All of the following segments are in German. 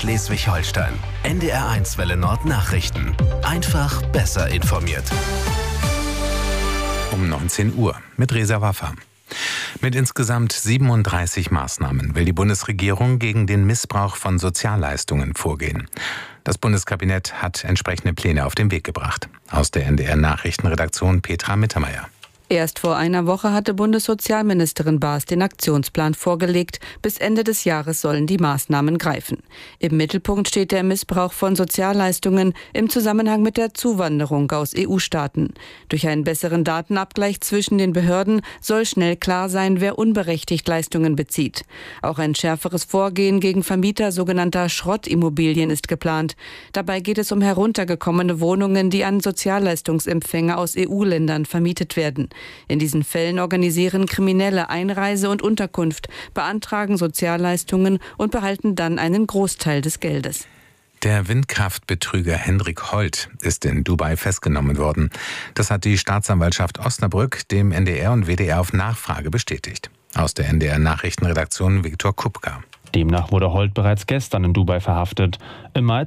Schleswig-Holstein. NDR1 Welle Nord Nachrichten. Einfach besser informiert. Um 19 Uhr mit Reza Waffa. Mit insgesamt 37 Maßnahmen will die Bundesregierung gegen den Missbrauch von Sozialleistungen vorgehen. Das Bundeskabinett hat entsprechende Pläne auf den Weg gebracht. Aus der NDR-Nachrichtenredaktion Petra Mittermeier. Erst vor einer Woche hatte Bundessozialministerin Baas den Aktionsplan vorgelegt. Bis Ende des Jahres sollen die Maßnahmen greifen. Im Mittelpunkt steht der Missbrauch von Sozialleistungen im Zusammenhang mit der Zuwanderung aus EU-Staaten. Durch einen besseren Datenabgleich zwischen den Behörden soll schnell klar sein, wer unberechtigt Leistungen bezieht. Auch ein schärferes Vorgehen gegen Vermieter sogenannter Schrottimmobilien ist geplant. Dabei geht es um heruntergekommene Wohnungen, die an Sozialleistungsempfänger aus EU-Ländern vermietet werden. In diesen Fällen organisieren Kriminelle Einreise und Unterkunft, beantragen Sozialleistungen und behalten dann einen Großteil des Geldes. Der Windkraftbetrüger Hendrik Holt ist in Dubai festgenommen worden. Das hat die Staatsanwaltschaft Osnabrück dem NDR und WDR auf Nachfrage bestätigt. Aus der NDR-Nachrichtenredaktion Viktor Kupka. Demnach wurde Holt bereits gestern in Dubai verhaftet. Im Mai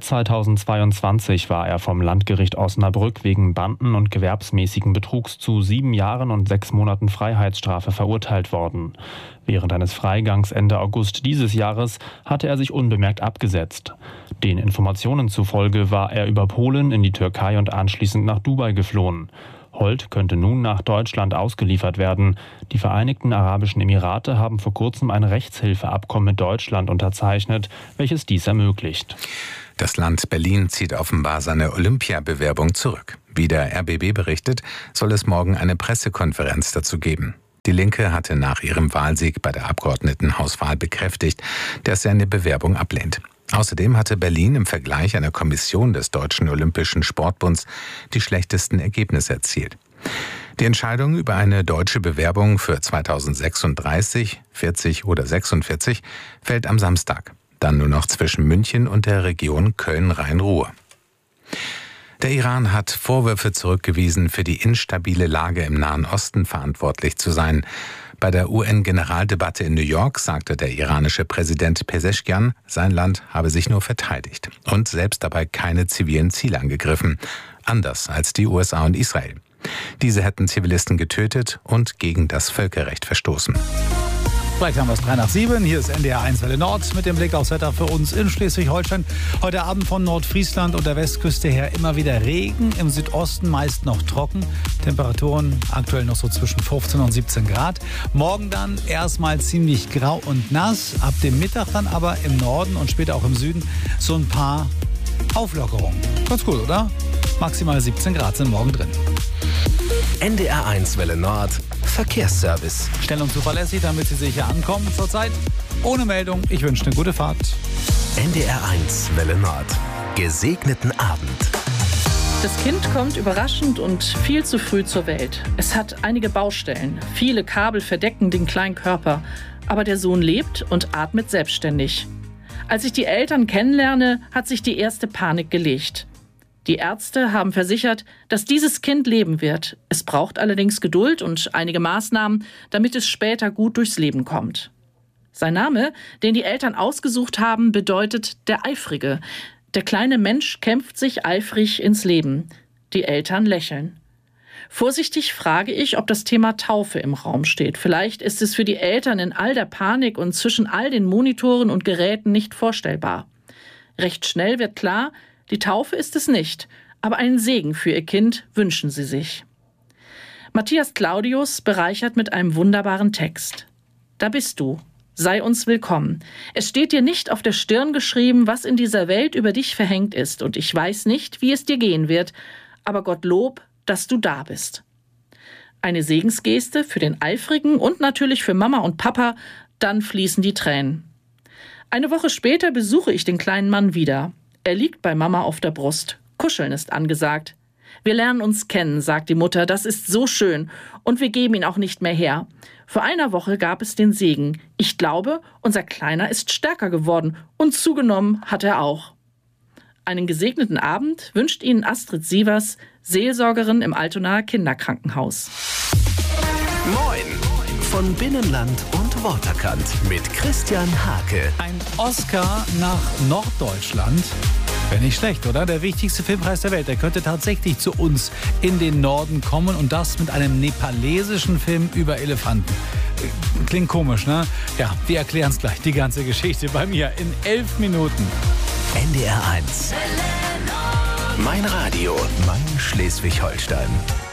2022 war er vom Landgericht Osnabrück wegen Banden- und gewerbsmäßigen Betrugs zu 7 Jahren und 6 Monaten Freiheitsstrafe verurteilt worden. Während eines Freigangs Ende August dieses Jahres hatte er sich unbemerkt abgesetzt. Den Informationen zufolge war er über Polen in die Türkei und anschließend nach Dubai geflohen. Holt könnte nun nach Deutschland ausgeliefert werden. Die Vereinigten Arabischen Emirate haben vor kurzem ein Rechtshilfeabkommen mit Deutschland unterzeichnet, welches dies ermöglicht. Das Land Berlin zieht offenbar seine Olympiabewerbung zurück. Wie der RBB berichtet, soll es morgen eine Pressekonferenz dazu geben. Die Linke hatte nach ihrem Wahlsieg bei der Abgeordnetenhauswahl bekräftigt, dass sie eine Bewerbung ablehnt. Außerdem hatte Berlin im Vergleich einer Kommission des Deutschen Olympischen Sportbunds die schlechtesten Ergebnisse erzielt. Die Entscheidung über eine deutsche Bewerbung für 2036, 40 oder 46 fällt am Samstag. Dann nur noch zwischen München und der Region Köln-Rhein-Ruhr. Der Iran hat Vorwürfe zurückgewiesen, für die instabile Lage im Nahen Osten verantwortlich zu sein. Bei der UN-Generaldebatte in New York sagte der iranische Präsident Pezeshkian, sein Land habe sich nur verteidigt und selbst dabei keine zivilen Ziele angegriffen, anders als die USA und Israel. Diese hätten Zivilisten getötet und gegen das Völkerrecht verstoßen. Gleich haben wir es 7:03. Hier ist NDR1 Welle Nord mit dem Blick aufs Wetter für uns in Schleswig-Holstein. Heute Abend von Nordfriesland und der Westküste her immer wieder Regen, im Südosten meist noch trocken. Temperaturen aktuell noch so zwischen 15 und 17 Grad. Morgen dann erstmal ziemlich grau und nass. Ab dem Mittag dann aber im Norden und später auch im Süden so ein paar Auflockerungen. Ganz cool, oder? Maximal 17 Grad sind morgen drin. NDR1 Welle Nord Verkehrsservice. Schnell und zuverlässig, damit Sie sicher ankommen zurzeit. Ohne Meldung. Ich wünsche eine gute Fahrt. NDR1 Welle Nord. Gesegneten Abend. Das Kind kommt überraschend und viel zu früh zur Welt. Es hat einige Baustellen. Viele Kabel verdecken den kleinen Körper. Aber der Sohn lebt und atmet selbstständig. Als ich die Eltern kennenlerne, hat sich die erste Panik gelegt. Die Ärzte haben versichert, dass dieses Kind leben wird. Es braucht allerdings Geduld und einige Maßnahmen, damit es später gut durchs Leben kommt. Sein Name, den die Eltern ausgesucht haben, bedeutet der Eifrige. Der kleine Mensch kämpft sich eifrig ins Leben. Die Eltern lächeln. Vorsichtig frage ich, ob das Thema Taufe im Raum steht. Vielleicht ist es für die Eltern in all der Panik und zwischen all den Monitoren und Geräten nicht vorstellbar. Recht schnell wird klar, die Taufe ist es nicht, aber einen Segen für ihr Kind wünschen sie sich. Matthias Claudius bereichert mit einem wunderbaren Text. Da bist du, sei uns willkommen. Es steht dir nicht auf der Stirn geschrieben, was in dieser Welt über dich verhängt ist, und ich weiß nicht, wie es dir gehen wird, aber Gottlob, dass du da bist. Eine Segensgeste für den Eifrigen und natürlich für Mama und Papa, dann fließen die Tränen. Eine Woche später besuche ich den kleinen Mann wieder. Er liegt bei Mama auf der Brust. Kuscheln ist angesagt. Wir lernen uns kennen, sagt die Mutter, das ist so schön. Und wir geben ihn auch nicht mehr her. Vor einer Woche gab es den Segen. Ich glaube, unser Kleiner ist stärker geworden und zugenommen hat er auch. Einen gesegneten Abend wünscht Ihnen Astrid Sievers, Seelsorgerin im Altonaer Kinderkrankenhaus. Moin von Binnenland und Waterkant mit Christian Hake. Ein Oscar nach Norddeutschland. Wäre nicht schlecht, oder? Der wichtigste Filmpreis der Welt. Der könnte tatsächlich zu uns in den Norden kommen und das mit einem nepalesischen Film über Elefanten. Klingt komisch, ne? Ja, wir erklären es gleich, die ganze Geschichte bei mir in 11 Minuten. NDR 1. Mein Radio, mein Schleswig-Holstein.